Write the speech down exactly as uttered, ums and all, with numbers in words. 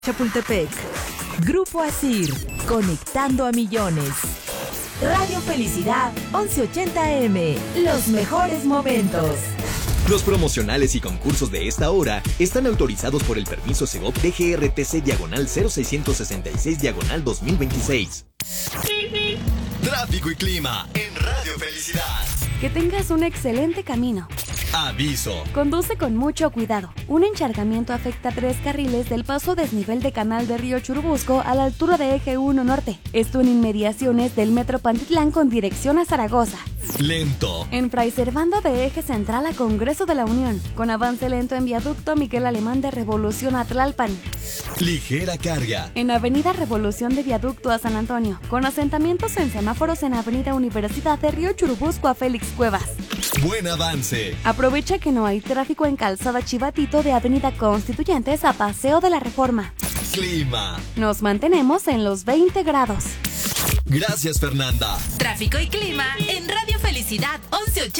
Chapultepec. Grupo Asir, conectando a millones. Radio Felicidad, once ochenta A M, los mejores momentos. Los promocionales y concursos de esta hora están autorizados por el permiso Segov D G R T C diagonal cero seiscientos sesenta y seis diagonal dos mil veintiséis. Tráfico y clima en Radio Felicidad. Que tengas un excelente camino. Aviso. Conduce con mucho cuidado. Un encharcamiento afecta tres carriles del paso desnivel de Canal de Río Churubusco a la altura de Eje uno Norte. Esto en inmediaciones del Metro Pantitlán con dirección a Zaragoza. Lento. En Fray Servando de Eje Central a Congreso de la Unión, con avance lento en Viaducto Miguel Alemán de Revolución a Tlalpan. Ligera carga. En Avenida Revolución de Viaducto a San Antonio, con asentamientos en semáforos en Avenida Universidad de Río Churubusco a Félix Cuevas. Buen avance. Aprovecha que no hay tráfico en Calzada Chivatito de Avenida Constituyentes a Paseo de la Reforma. Clima. Nos mantenemos en los veinte grados. Gracias, Fernanda. Tráfico y clima en Radio Felicidad once ochenta.